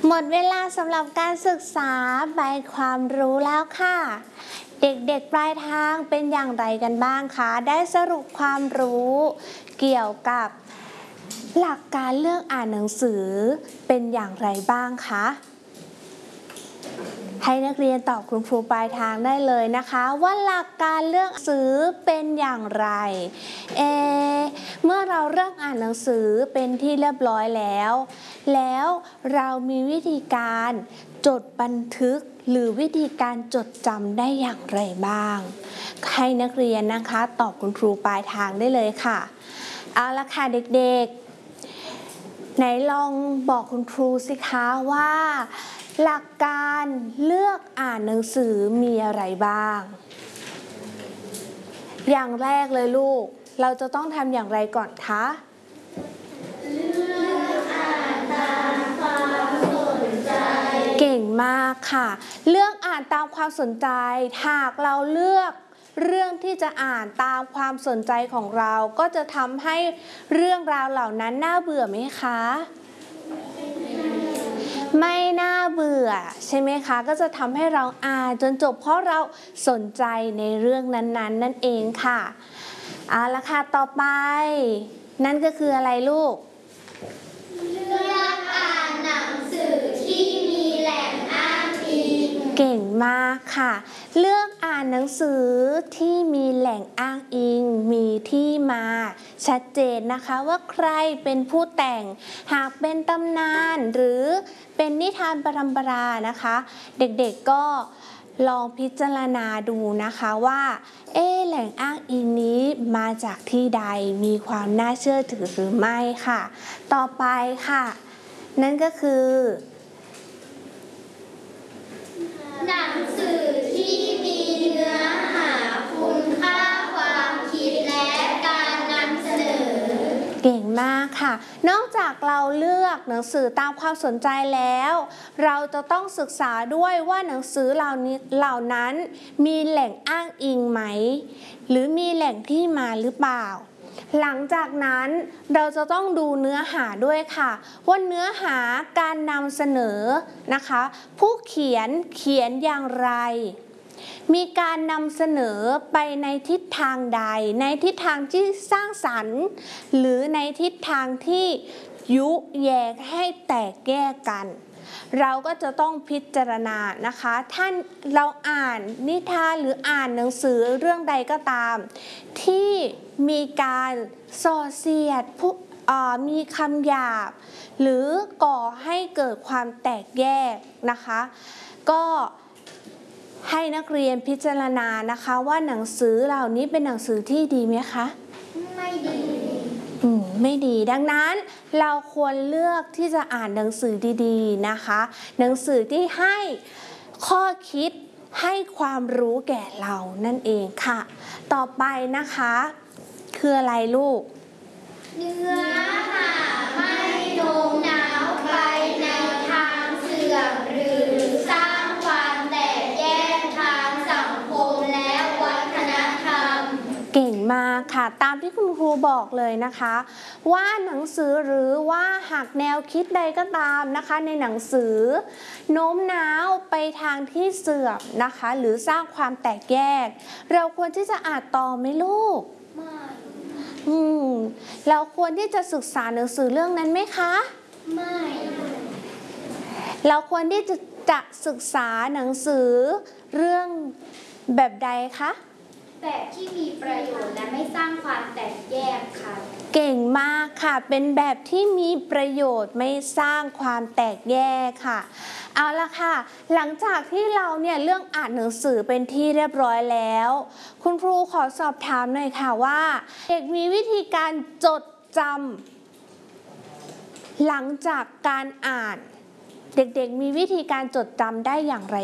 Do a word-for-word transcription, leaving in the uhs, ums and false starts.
หมดเวลาสำหรับการศึกษาใบความรู้แล้วค่ะเด็กๆปลายทางเป็นอย่างไรกันบ้างคะได้สรุปความรู้เกี่ยวกับหลักการเลือกอ่านหนังสือเป็นอย่างไรบ้างคะให้นักเรียนตอบคุณครูปลายทางได้เลยนะคะว่าหลักการเลือกหนังสือเป็นอย่างไรเอเมื่อเราเริ่มอ่านหนังสือเป็นที่เรียบร้อยแล้วแล้วเรามีวิธีการจดบันทึกหรือวิธีการจดจำได้อย่างไรบ้างให้นักเรียนนะคะตอบคุณครูปลายทางได้เลยค่ะเอาละค่ะเด็กๆไหนลองบอกคุณครูสิคะว่าหลักการเลือกอ่านหนังสือมีอะไรบ้างอย่างแรกเลยลูกเราจะต้องทำอย่างไรก่อนคะเลือกอ่านตามความสนใจเก่งมากค่ะเลือกอ่านตามความสนใจหากเราเลือกเรื่องที่จะอ่านตามความสนใจของเราก็จะทำให้เรื่องราวเหล่านั้นน่าเบื่อไหมคะไม่น่าเบื่อใช่ไหมคะก็จะทำให้เราอ่านจนจบเพราะเราสนใจในเรื่องนั้นๆนั่นเองค่ะเอาละค่ะต่อไปนั่นก็คืออะไรลูกเลือกอ่านหนังสือที่มีแหล่งอ้างอิงเก่งมากค่ะเลือกอ่านหนังสือที่มีแหล่งอ้างอิงมีที่มาชัดเจนนะคะว่าใครเป็นผู้แต่งหากเป็นตำนานหรือเป็นนิทานปรัมปรานะคะเด็กๆก็ลองพิจารณาดูนะคะว่าเอ๊ะแหล่งอ้างอิงนี้มาจากที่ใดมีความน่าเชื่อถือหรือไม่ค่ะต่อไปค่ะนั่นก็คือหนังสือที่มีเนื้อหาคุณค่าความคิดและการนำเสนอเก่งมากค่ะนอกจากเราเลือกหนังสือตามความสนใจแล้วเราจะต้องศึกษาด้วยว่าหนังสือเหล่านี้เหล่านั้นมีแหล่งอ้างอิงไหมหรือมีแหล่งที่มาหรือเปล่าหลังจากนั้นเราจะต้องดูเนื้อหาด้วยค่ะว่าเนื้อหาการนำเสนอนะคะผู้เขียนเขียนอย่างไรมีการนำเสนอไปในทิศทางใดในทิศทางที่สร้างสรรค์หรือในทิศทางที่ยุแยงให้แตกแยกกันเราก็จะต้องพิจารณานะคะท่านเราอ่านนิทานหรืออ่านหนังสือเรื่องใดก็ตามที่มีการส่อเสียดผู้มีคำหยาบหรือก่อให้เกิดความแตกแยกนะคะก็ให้นักเรียนพิจารณานะคะว่าหนังสือเหล่านี้เป็นหนังสือที่ดีไหมคะไม่ดีอืมไม่ดีดังนั้นเราควรเลือกที่จะอ่านหนังสือดีๆนะคะหนังสือที่ให้ข้อคิดให้ความรู้แก่เรานั่นเองค่ะต่อไปนะคะคืออะไรลูกเนื้อหาไม่โน้มน้าวไปในทางเสื่อมหรือสร้างความแตกแยกทางสังคมและวัฒนธรรมเก่งมากค่ะตามที่คุณครูบอกเลยนะคะว่าหนังสือหรือว่าหากแนวคิดใดก็ตามนะคะในหนังสือโน้มน้าวไปทางที่เสื่อมนะคะหรือสร้างความแตกแยกเราควรที่จะอ่านต่อไหมลูกไม่อืมเราควรที่จะศึกษาหนังสือเรื่องนั้นไหมคะไม่เราควรที่จะจะศึกษาหนังสือเรื่องแบบใดคะแบบที่มีประโยชน์และไม่สร้างความแตกแยกค่ะเก่งมากค่ะเป็นแบบที่มีประโยชน์ไม่สร้างความแตกแยกค่ะเอาละค่ะหลังจากที่เราเนี่ยเรื่องอ่านหนังสือเป็นที่เรียบร้อยแล้วคุณครูขอสอบถามหน่อยค่ะว่าเด็กมีวิธีการจดจำหลังจากการอ่านเด็กๆมีวิธีการจดจำได้อย่างไร